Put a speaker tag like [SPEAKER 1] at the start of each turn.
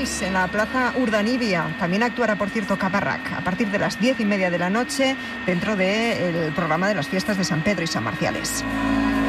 [SPEAKER 1] Valls, en la Plaza Urdanibia. También actuará, por cierto, Cabarrac a partir de las 10:30 de la noche dentro del programa de las fiestas de San Pedro y San Marciales.